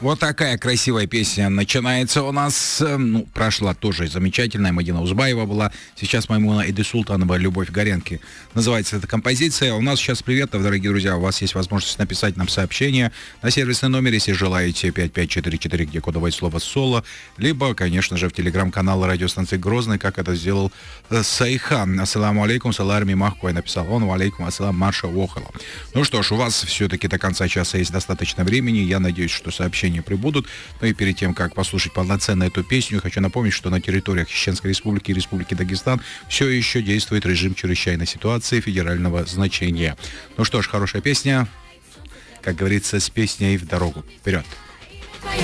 Вот такая красивая песня начинается у нас. Ну, прошла тоже замечательная. Мадина Узбаева была. Сейчас Маймуна Иды Султанова «Любовь Горенки». Называется эта композиция. У нас сейчас приветов, дорогие друзья. У вас есть возможность написать нам сообщение на сервисный номер, если желаете, 5544, где кодовое слово «Соло». Либо, конечно же, в телеграм-канал радиостанции «Грозный», как это сделал Сайхан. Ассаламу алейкум, саларми махкой, написал он. Алейкум ассалам, Маша Вохала. Ну что ж, у вас все-таки до конца часа есть достаточно времени. Я надеюсь, что сообщения прибудут. Ну и перед тем, как послушать полноценно эту песню, хочу напомнить, что на территориях Чеченской Республики и Республики Дагестан все еще действует режим чрезвычайной ситуации федерального значения. Ну что ж, хорошая песня. Как говорится, с песней в дорогу. Вперед!